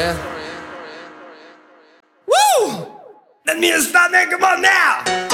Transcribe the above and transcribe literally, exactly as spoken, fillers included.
yeah? Woo! That means start there, come on now!